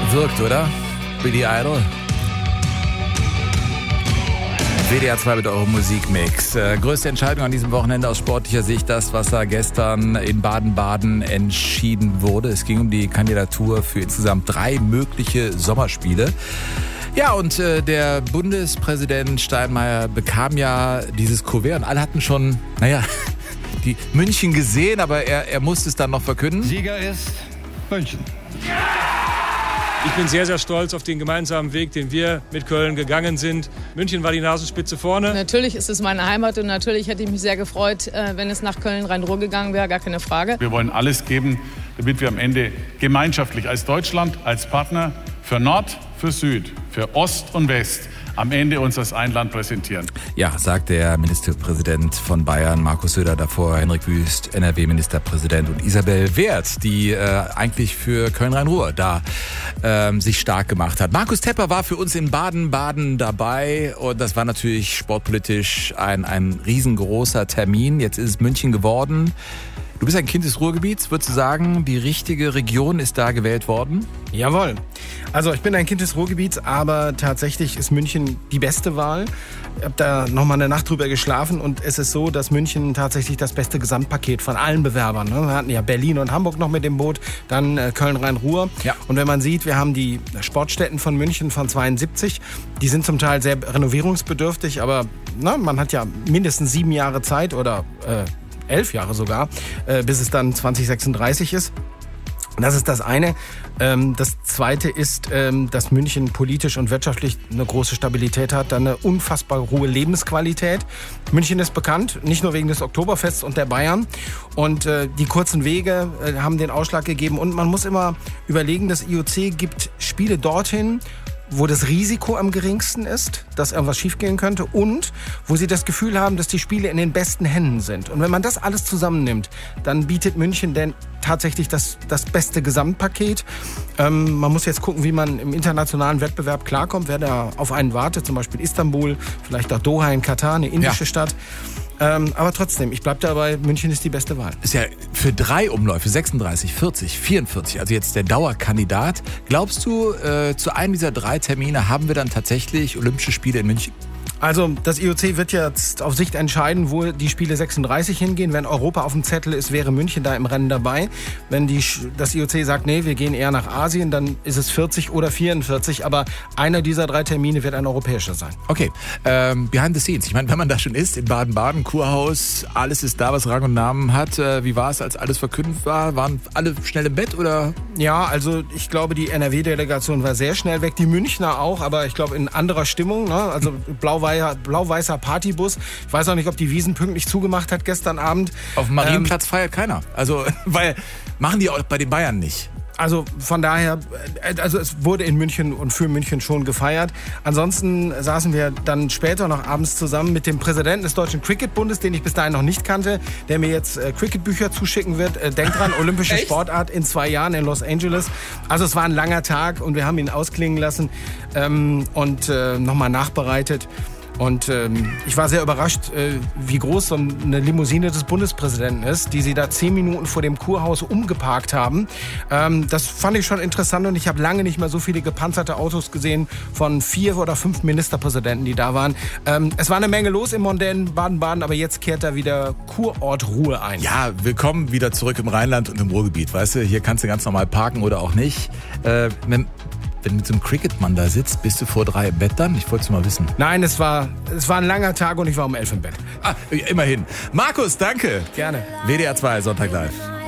Wirkt, oder? Billy Idol. WDR 2 mit eurem Musikmix. Größte Entscheidung an diesem Wochenende aus sportlicher Sicht, das, was da gestern in Baden-Baden entschieden wurde. Es ging um die Kandidatur für insgesamt 3 mögliche Sommerspiele. Ja, und der Bundespräsident Steinmeier bekam ja dieses Kuvert und alle hatten schon, die München gesehen, aber er musste es dann noch verkünden. Sieger ist München. Ich bin sehr, sehr stolz auf den gemeinsamen Weg, den wir mit Köln gegangen sind. München war die Nasenspitze vorne. Natürlich ist es meine Heimat und natürlich hätte ich mich sehr gefreut, wenn es nach Köln-Rhein-Ruhr gegangen wäre, gar keine Frage. Wir wollen alles geben, damit wir am Ende gemeinschaftlich als Deutschland, als Partner für Nord, für Süd, für Ost und West am Ende uns als ein Land präsentieren. Ja, sagt der Ministerpräsident von Bayern, Markus Söder, davor Henrik Wüst, NRW-Ministerpräsident und Isabel Wert, die eigentlich für Köln-Rhein-Ruhr da sich stark gemacht hat. Markus Tepper war für uns in Baden-Baden dabei und das war natürlich sportpolitisch ein riesengroßer Termin. Jetzt ist es München geworden. Du bist ein Kind des Ruhrgebiets. Würdest du sagen, die richtige Region ist da gewählt worden? Jawohl. Also ich bin ein Kind des Ruhrgebiets, aber tatsächlich ist München die beste Wahl. Ich habe da nochmal eine Nacht drüber geschlafen und es ist so, dass München tatsächlich das beste Gesamtpaket von allen Bewerbern. Ne? Wir hatten ja Berlin und Hamburg noch mit dem Boot, dann Köln-Rhein-Ruhr. Ja. Und wenn man sieht, wir haben die Sportstätten von München von 72, die sind zum Teil sehr renovierungsbedürftig, aber man hat ja mindestens 7 Jahre Zeit oder 11 Jahre sogar, bis es dann 2036 ist. Das ist das eine. Das zweite ist, dass München politisch und wirtschaftlich eine große Stabilität hat, dann eine unfassbar hohe Lebensqualität. München ist bekannt, nicht nur wegen des Oktoberfests und der Bayern. Und die kurzen Wege haben den Ausschlag gegeben. Und man muss immer überlegen, das IOC gibt Spiele dorthin, wo das Risiko am geringsten ist, dass irgendwas schiefgehen könnte und wo sie das Gefühl haben, dass die Spiele in den besten Händen sind. Und wenn man das alles zusammennimmt, dann bietet München denn tatsächlich das beste Gesamtpaket. Man muss jetzt gucken, wie man im internationalen Wettbewerb klarkommt, wer da auf einen wartet, zum Beispiel Istanbul, vielleicht auch Doha in Katar, eine indische Stadt. Aber trotzdem, ich bleibe dabei, München ist die beste Wahl. Ist ja für 3 Umläufe, 36, 40, 44, also jetzt der Dauerkandidat. Glaubst du, zu einem dieser 3 Termine haben wir dann tatsächlich Olympische Spiele in München? Also das IOC wird jetzt auf Sicht entscheiden, wo die Spiele 36 hingehen. Wenn Europa auf dem Zettel ist, wäre München da im Rennen dabei. Wenn das IOC sagt, nee, wir gehen eher nach Asien, dann ist es 40 oder 44. Aber einer dieser 3 Termine wird ein europäischer sein. Okay, behind the scenes. Ich meine, wenn man da schon ist, in Baden-Baden, Kurhaus, alles ist da, was Rang und Namen hat. Wie war es, als alles verkündet war? Waren alle schnell im Bett oder? Ja, also ich glaube, die NRW-Delegation war sehr schnell weg. Die Münchner auch, aber ich glaube in anderer Stimmung. Ne? Also blau-weißer Partybus. Ich weiß auch nicht, ob die Wiesn pünktlich zugemacht hat gestern Abend. Auf dem Marienplatz feiert keiner. Also, weil machen die auch bei den Bayern nicht. Also von daher, es wurde in München und für München schon gefeiert. Ansonsten saßen wir dann später noch abends zusammen mit dem Präsidenten des Deutschen Cricketbundes, den ich bis dahin noch nicht kannte, der mir jetzt Cricketbücher zuschicken wird. Denkt dran, olympische Sportart in 2 Jahren in Los Angeles. Also es war ein langer Tag und wir haben ihn ausklingen lassen und nochmal nachbereitet. Und ich war sehr überrascht, wie groß so eine Limousine des Bundespräsidenten ist, die sie da 10 Minuten vor dem Kurhaus umgeparkt haben. Das fand ich schon interessant und ich habe lange nicht mehr so viele gepanzerte Autos gesehen von 4 oder 5 Ministerpräsidenten, die da waren. Es war eine Menge los im mondänen Baden-Baden, aber jetzt kehrt da wieder Kurortruhe ein. Ja, willkommen wieder zurück im Rheinland und im Ruhrgebiet. Weißt du, hier kannst du ganz normal parken oder auch nicht. Wenn du mit so einem Cricketmann da sitzt, bist du vor 3 im Bett dann? Ich wollte es mal wissen. Nein, es war ein langer Tag und ich war um 11 im Bett. Immerhin. Markus, danke. Gerne. WDR 2, Sonntag live.